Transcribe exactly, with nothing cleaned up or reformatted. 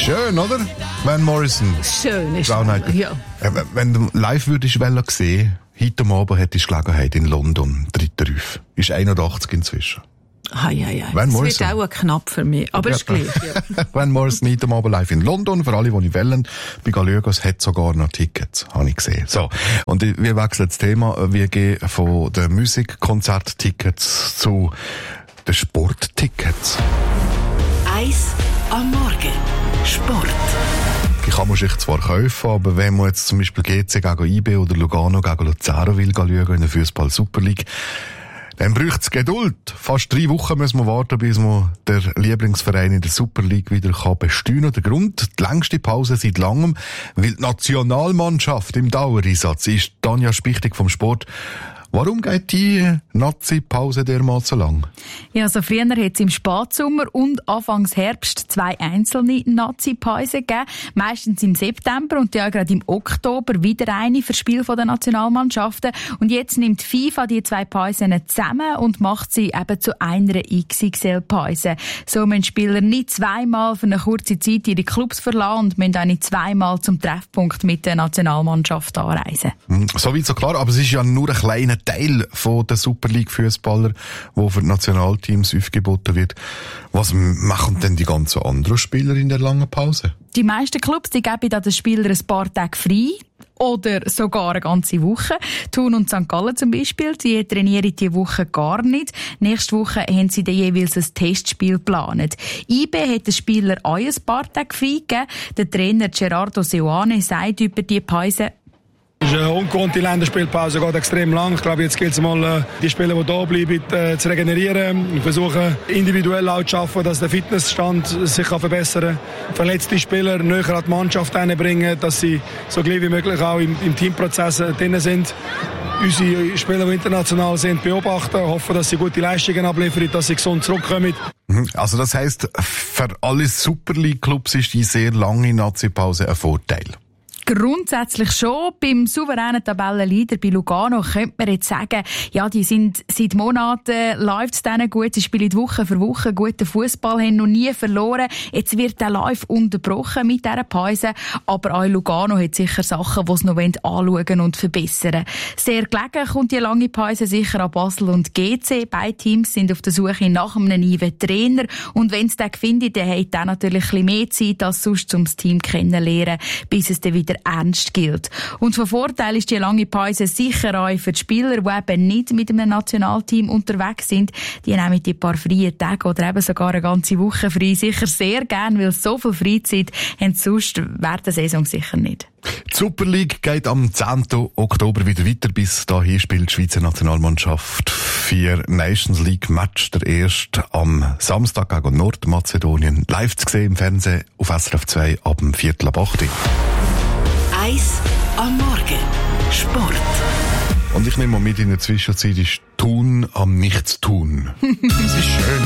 Schön, oder? Van Morrison. Schön ist Brown Eyed es, ja. Wenn du live würdest sehen, heute Abend hättest du Gelegenheit in London, dritter Ruf. Ist einundachtzig inzwischen. Hei, hei, hei. Van Das Morrison. wird auch knapp für mich, aber Ja. ist gleich. Ja. Van Morrison heute Abend live in London. Für alle, die nicht wollen. Bei Gallegos hat sogar noch Tickets, habe ich gesehen. So. Und wir wechseln das Thema. Wir gehen von den Musikkonzerttickets zu den Sporttickets. Eis am Morgen. Sport. Die kann man sich zwar kaufen, aber wenn man jetzt zum Beispiel G C gegen I B oder Lugano gegen Luzern will schauen in der Fußball-Super League, dann braucht es Geduld. Fast drei Wochen müssen wir warten, bis man der Lieblingsverein in der Super League wieder kann besteuern. Der Grund, die längste Pause seit langem, weil die Nationalmannschaft im Dauereinsatz ist. Tanja Spichtig vom Sport. Warum geht die Nazi-Pause dermaßen lang? Ja, also früher hat es im Spätsommer und Anfangs Herbst zwei einzelne Nazi-Pausen gegeben. Meistens im September und ja gerade im Oktober wieder eine für Spiel der Nationalmannschaften. Und jetzt nimmt FIFA die zwei Pausen zusammen und macht sie eben zu einer X X L-Pause. So müssen Spieler nicht zweimal für eine kurze Zeit ihre Clubs verlassen und müssen auch nicht zweimal zum Treffpunkt mit der Nationalmannschaft anreisen. So weit so klar, aber es ist ja nur ein kleiner Teil von der Super League Fußballer, wo für die Nationalteams aufgeboten wird. Was machen denn die ganzen anderen Spieler in der langen Pause? Die meisten Clubs, die geben dann den Spielern ein paar Tage frei. Oder sogar eine ganze Woche. Thun und Sankt Gallen zum Beispiel, die trainieren diese Woche gar nicht. Nächste Woche haben sie dann jeweils ein Testspiel geplant. I B hat den Spieler auch ein paar Tage freigegeben. Der Trainer Gerardo Seoane sagt über die Pause: Es ist eine ungewohnte Länderspielpause, geht extrem lang. Ich glaube, jetzt gilt es mal, die Spieler, die da bleiben, äh, zu regenerieren. Wir versuchen individuell auch zu schaffen, dass der Fitnessstand sich verbessern kann. Verletzte Spieler näher an die Mannschaft reinbringen, dass sie so gleich wie möglich auch im, im Teamprozess drin sind. Unsere Spieler, die international sind, beobachten, hoffen, dass sie gute Leistungen abliefern, dass sie gesund zurückkommen. Also das heisst, für alle Super League Clubs ist die sehr lange Nazi-Pause ein Vorteil. Grundsätzlich schon. Beim souveränen Tabellenleader bei Lugano könnte man jetzt sagen, ja, die sind seit Monaten, läuft es denen gut, sie spielen Woche für Woche guten Fußball, haben noch nie verloren. Jetzt wird der Lauf unterbrochen mit dieser Pause, aber auch Lugano hat sicher Sachen, die sie noch anschauen und verbessern. Sehr gelegen kommt die lange Pause sicher an Basel und G C. Beide Teams sind auf der Suche nach einem neuen Trainer und wenn es den findet, dann hat er natürlich ein bisschen mehr Zeit als sonst, um das Team kennenzulernen, bis es dann wieder ernst gilt. Und von Vorteil ist die lange Pause sicher auch für die Spieler, die eben nicht mit einem Nationalteam unterwegs sind. Die nehmen die paar freien Tage oder eben sogar eine ganze Woche frei sicher sehr gern, weil so viel Freizeit haben sie sonst während der Saison sicher nicht. Die Super League geht am zehnten Oktober wieder weiter. Bis dahin spielt die Schweizer Nationalmannschaft vier Nations League Match. Der erste am Samstag gegen Nordmazedonien. Live zu sehen im Fernsehen auf S R F zwei ab dem Viertel ab acht. Eis am Morgen. Sport. Und ich nehme mal mit, in der Zwischenzeit ist Tun am Nichtstun. Das ist schön.